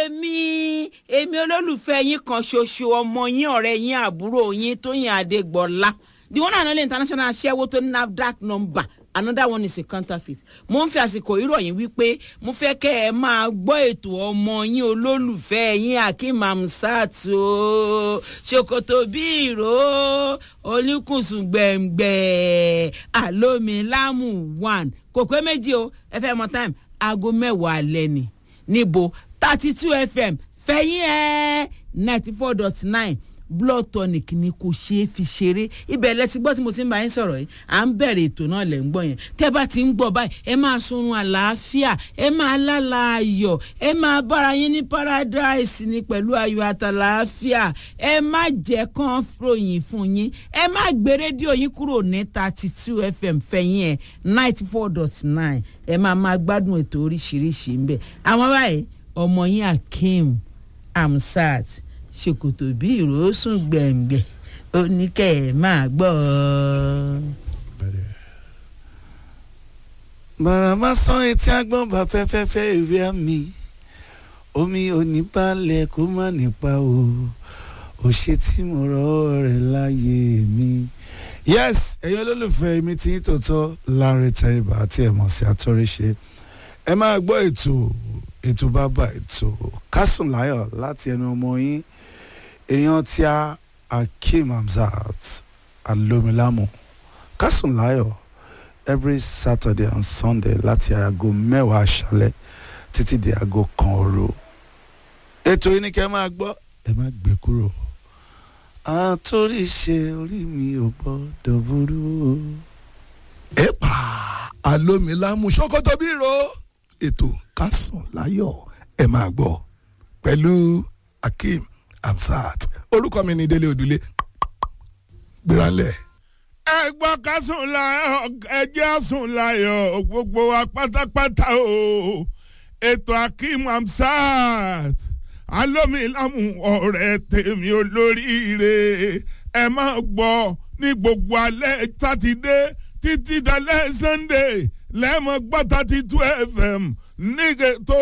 èmi olólùfẹ́ yín kan ṣoṣo ọmọ yín ọ̀rẹ́ yín àbúrò yín Tóyìn Adégbọlá the one and only international aṣẹ́wó tó ní NAFDAC number. Another one is a counterfeit. Mo ń fi àsìkò ìròyìn wípé mo fẹ́ kẹ́ ẹ máa gbọ́ ètò ọmọ yín olólùfẹ́ yín Akeem Hamzat o ṣòkòtò bí ìró olùkùnsùn gbẹ̀ngbẹ̀ àlómi lámù 1 kò pé méjì o ẹ fẹ́ mọ time aago 10 alẹ́ ni níbo 32 FM fẹ̀yìn 94.9 blood tonic ni kò ṣe é fi ṣeré ibẹ̀ lẹ ti gbọ́ tí mo ti ń bá yín sọ̀rọ̀ yìí à ń bẹ̀rẹ̀ ètò náà lẹ̀ ń gbọ́ yẹn tẹ́ bá ti ń gbọ́ báyìí ẹ máa sunrun àlàáfíà ẹ máa lálà ayọ̀ ẹ máa bára yín ní paradise ni pẹ̀lú ayọ̀ àtàlàáfíà ẹ má jẹ́ kán ròyìn fún yín ẹ má gbé rédíò yín kúrò ní 32 FM fẹ̀yìn 94.9 ẹ máa gbádùn ètò oríṣiríṣi ń bẹ àwọn báyìí ọmọ yín Akeem Hamzat ṣòkòtò bí ìrosùn gbẹ̀ngbẹ̀ oníkẹ́ ẹ̀ máa gbọ́. bàràmà sán etí agbọ́n bá fẹ́fẹ́fẹ́ ìwé àmì omi oníbalẹ̀ kó má nípa o ò ṣe tí mo rọ́ rẹ̀ láyé mi. yes ẹ̀yin olólùfẹ́ mi tí tòótọ́ Lanre Tẹríba àti ẹ̀mọ̀ sí àtọ́ríṣe ẹ máa gbọ́ ètò bàbá ètò Kásùn Láyọ̀ láti ẹnu ọmọ yín èèyàn tí a Akeem Hamzat Alomilamu Kásùn Láyọ̀ every Saturday and Sunday láti aago 10 àṣálẹ́ títí di aago 1 òru. ètò yìí ni kẹ́ máa gbọ́ ẹ má gbé kúrò àtòrí ṣe orí mi ò gbọ́dọ̀ burú. ẹ̀pà Alomilamu ṣòkòtò bí ìró ètò Kásùn Láyọ̀ ẹ máa gbọ́ pẹ̀lú Akeem Hamzat orúkọ mi ni Délé Odùlé gbéranlẹ̀. ẹgbọ́n Kásùn Láyọ̀ ẹjẹ́ Sùn Láyọ̀ gbogbo wa pátápátá o ètò Akeem Hamzat Alomilamu ọ̀rẹ́ tèmi olóríire ẹ máa gbọ́ ní gbogbo alẹ́ sátidé títí dalẹ́ Sunday lẹ́mọ̀ gbọ́ 32 FM ní ètò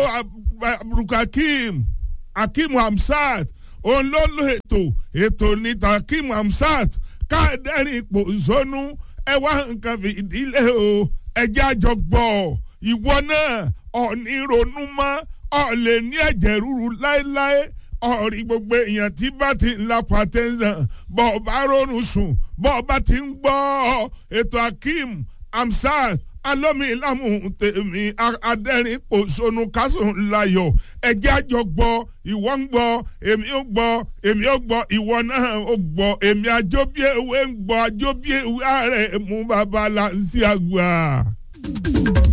Akeem Hamzat òun ló lo ètò ní Akeem Hamzat káàdẹ́rìn ipò zónú ẹ wá nǹkan fìdílé o ẹjẹ́ àjọgbọ́ ìwọ náà ọ̀ní ronú mọ́ ọ̀lẹ̀ ní ẹ̀jẹ̀ ríru láéláé ọ̀rí gbogbo èèyàn tí bá ti ń la pàtẹ́sán bọ́ ọ bá ronú sùn bọ́ ọ bá ti ń gbọ́ ètò Akeem Hamzat Alomilamu tèmi adẹ́rìn pòṣónú Kásùn Láyọ̀ ẹjẹ́ àjọ gbọ́ ìwọ ń gbọ́ èmi ó gbọ́ ìwọ náà ó gbọ́ èmi àjọbí ewé ń gbọ́ àjọbí ewé ààrẹ mú bàbá là ń sí àgbà.